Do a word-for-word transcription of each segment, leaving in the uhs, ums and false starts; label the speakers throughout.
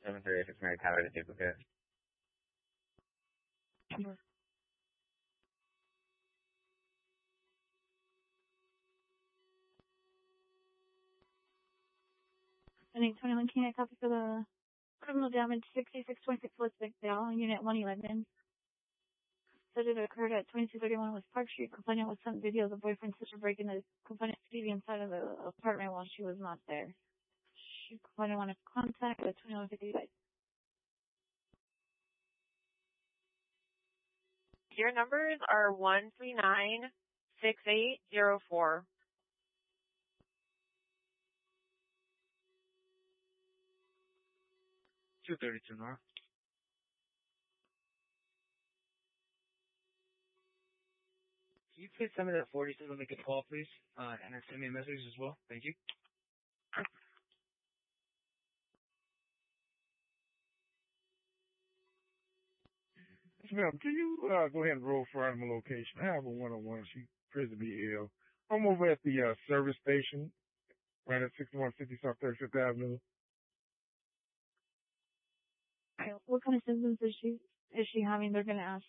Speaker 1: seven thirty-six Mary Tyler to duplicate.
Speaker 2: Sure. I think twenty-one King, I copy for the criminal damage sixty-six twenty-six West Vicdale, Unit one eleven. Said it occurred at twenty-two thirty-one West Park Street. Complainant was sent video of the boyfriend's sister breaking the complainant's T V inside of the apartment while she was not there. She complainant wanted contact with twenty-one fifty-five.
Speaker 3: Your numbers are one three nine six eight zero four.
Speaker 1: two thirty-two North. Can you please send me that forty-seven make a call, please? Uh, and then send me a message as well. Thank you.
Speaker 4: Ma'am, can you uh, go ahead and roll for animal location? I have a one-on-one. She appears to be ill. I'm over at the uh, service station, right at sixty-one fifty South thirty-fifth Avenue.
Speaker 2: Okay, what kind of symptoms is she is she having? They're gonna ask.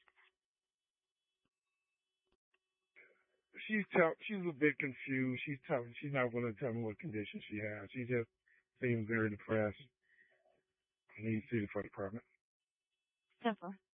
Speaker 4: She's tell, she's a bit confused. She's tell, she's not willing to tell me what condition she has. She just seems very depressed. I need to see the fire department.
Speaker 2: ten four.